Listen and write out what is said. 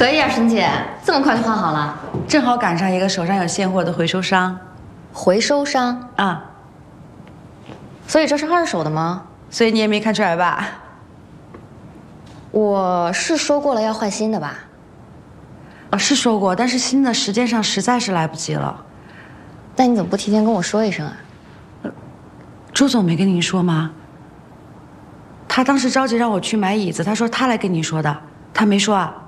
可以啊，沈姐，这么快就换好了？ 正好赶上一个手上有现货的回收商。 回收商啊， 所以这是二手的吗？ 所以你也没看出来吧？ 我是说过了要换新的吧？ 是说过，但是新的时间上实在是来不及了。 那你怎么不提前跟我说一声啊？ 朱总没跟您说吗？他当时着急让我去买椅子，他说他来跟你说的，他没说啊。